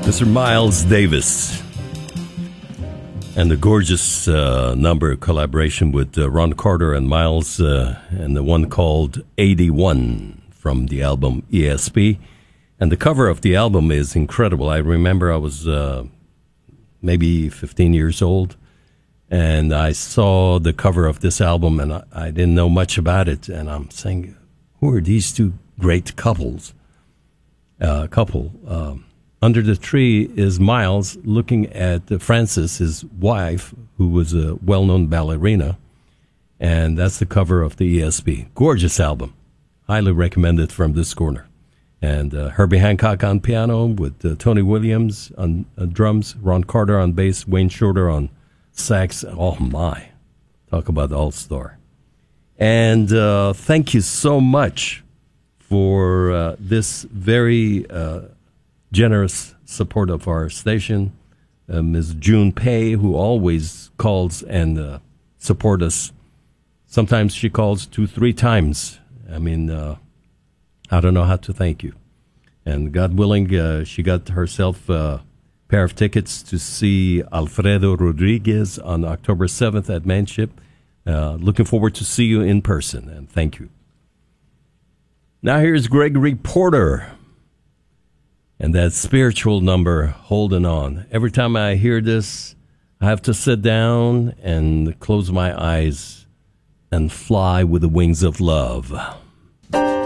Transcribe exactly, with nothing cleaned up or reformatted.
Mister Miles Davis. And the gorgeous uh, number collaboration with uh, Ron Carter and Miles, uh, and the one called eighty-one from the album E S P. And the cover of the album is incredible. I remember I was uh, maybe fifteen years old, and I saw the cover of this album, and I, I didn't know much about it. And I'm saying, who are these two great couples? Uh, couple. Um, Under the tree is Miles looking at uh, Frances, his wife, who was a well-known ballerina, and that's the cover of the E S P. Gorgeous album. Highly recommended from this corner. And uh, Herbie Hancock on piano with uh, Tony Williams on uh, drums, Ron Carter on bass, Wayne Shorter on sax. Oh, my. Talk about all-star. And uh, thank you so much for uh, this very... Uh, generous support of our station, uh, Miz June Pei, who always calls and uh, support us. Sometimes she calls two, three times. I mean, uh, I don't know how to thank you. And God willing, uh, she got herself a pair of tickets to see Alfredo Rodriguez on October seventh at Manship. Uh, looking forward to see you in person, and thank you. Now here's Gregory Porter. And that spiritual number, Holding On. Every time I hear this, I have to sit down and close my eyes and fly with the wings of love.